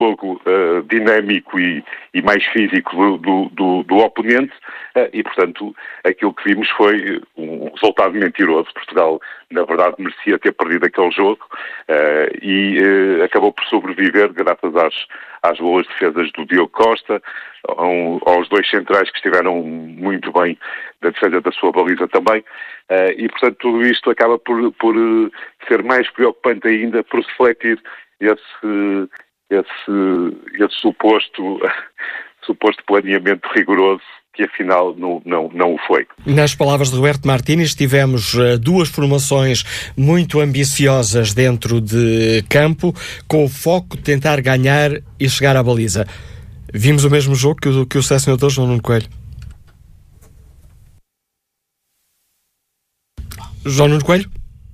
jogo dinâmico e mais físico do oponente, e, portanto, aquilo que vimos foi um resultado mentiroso. Portugal, na verdade, merecia ter perdido aquele jogo e acabou por sobreviver graças às boas defesas do Diogo Costa, aos dois centrais que estiveram muito bem na defesa da sua baliza também, e, portanto, tudo isto acaba por ser mais preocupante ainda por refletir esse suposto planeamento rigoroso que afinal não o foi. Nas palavras de Roberto Martínez, tivemos duas formações muito ambiciosas dentro de campo, com o foco de tentar ganhar e chegar à baliza. Vimos o mesmo jogo que o selecionador João Nuno Coelho? João Nuno Coelho?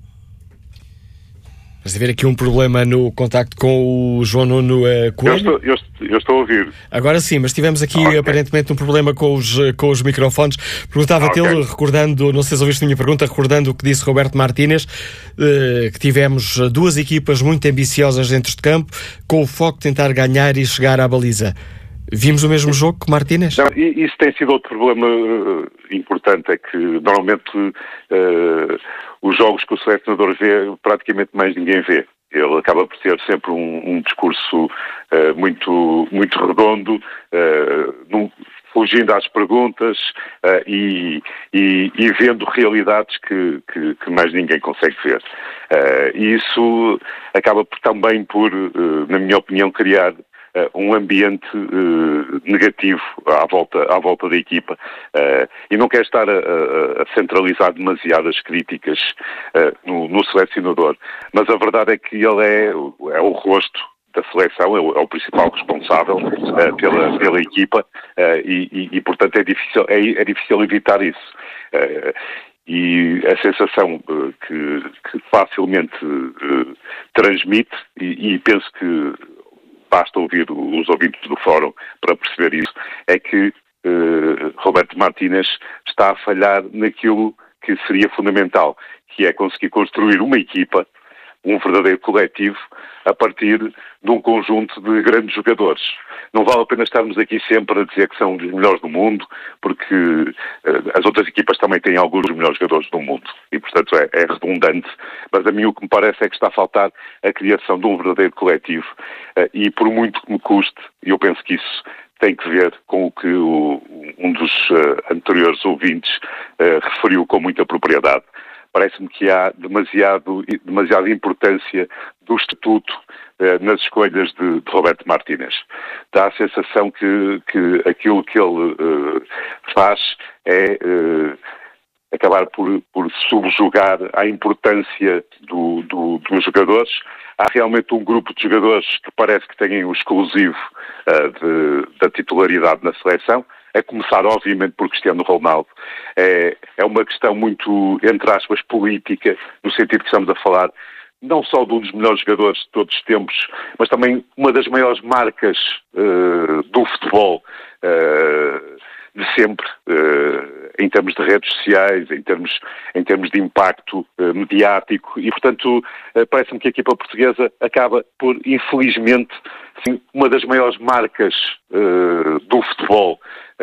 Mas haver aqui um problema no contacto com o João Nuno Coelho. Eu estou a ouvir. Agora sim, mas tivemos aqui aparentemente um problema com os microfones. Perguntava-te ele, recordando, não sei se ouviste a minha pergunta, recordando o que disse Roberto Martínez, que tivemos duas equipas muito ambiciosas dentro de campo, com o foco de tentar ganhar e chegar à baliza. Vimos o mesmo jogo que Martínez? Não, isso tem sido outro problema importante, é que normalmente os jogos que o selecionador vê, praticamente mais ninguém vê. Ele acaba por ter sempre um discurso muito redondo, fugindo às perguntas e vendo realidades que mais ninguém consegue ver. E isso acaba também por, na minha opinião, criar um ambiente negativo à volta da equipa, e não quero estar a centralizar demasiadas críticas no selecionador, mas a verdade é que ele é o rosto da seleção, é o principal responsável pela equipa, e portanto é difícil evitar isso. E a sensação que facilmente transmite, e penso que basta ouvir os ouvintes do fórum para perceber isso, é que Roberto Martínez está a falhar naquilo que seria fundamental, que é conseguir construir uma equipa, um verdadeiro coletivo, a partir de um conjunto de grandes jogadores. Não vale a pena estarmos aqui sempre a dizer que são os melhores do mundo, porque as outras equipas também têm alguns dos melhores jogadores do mundo, e portanto é redundante, mas a mim o que me parece é que está a faltar a criação de um verdadeiro coletivo, e por muito que me custe, eu penso que isso tem que ver com o que um dos anteriores ouvintes referiu com muita propriedade. Parece-me que há demasiada importância do estatuto nas escolhas de Roberto Martínez. Dá a sensação que aquilo que ele faz é acabar por subjugar a importância dos jogadores. Há realmente um grupo de jogadores que parece que têm o exclusivo da titularidade na seleção, a começar, obviamente, por Cristiano Ronaldo. É uma questão muito, entre aspas, política, no sentido que estamos a falar não só de um dos melhores jogadores de todos os tempos, mas também uma das maiores marcas do futebol de sempre, em termos de redes sociais, em termos de impacto mediático, e, portanto, parece-me que a equipa portuguesa acaba por, infelizmente, sim, uma das maiores marcas do futebol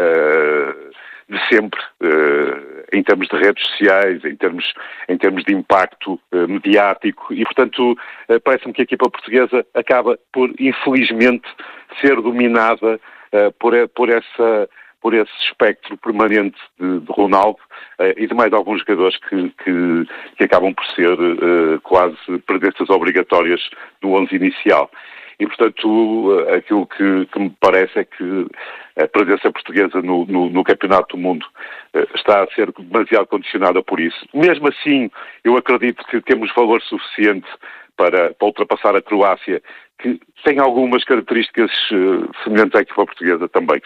de sempre, em termos de redes sociais, em termos de impacto mediático, e, portanto, parece-me que a equipa portuguesa acaba por, infelizmente, ser dominada por esse espectro permanente de Ronaldo e de mais alguns jogadores que acabam por ser quase presenças obrigatórias no 11 inicial. E, portanto, aquilo que me parece é que a presença portuguesa no Campeonato do Mundo está a ser demasiado condicionada por isso. Mesmo assim, eu acredito que temos valor suficiente para ultrapassar a Croácia, que tem algumas características semelhantes à equipa portuguesa também.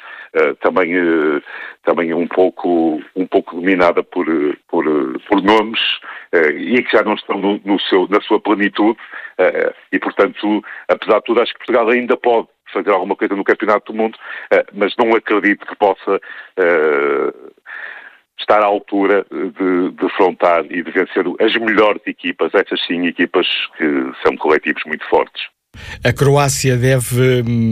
Também um pouco dominada por nomes e que já não estão na sua plenitude, e, portanto, apesar de tudo, acho que Portugal ainda pode fazer alguma coisa no Campeonato do Mundo, mas não acredito que possa estar à altura de defrontar e de vencer as melhores equipas, essas sim equipas que são coletivos muito fortes. A Croácia deve